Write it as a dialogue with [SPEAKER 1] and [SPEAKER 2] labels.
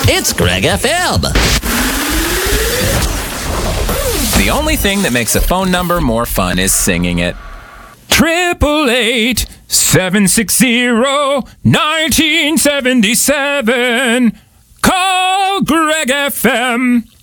[SPEAKER 1] It's Greg FM.
[SPEAKER 2] The only thing that makes a phone number more fun is singing it. 888-760-1977. Call Greg FM.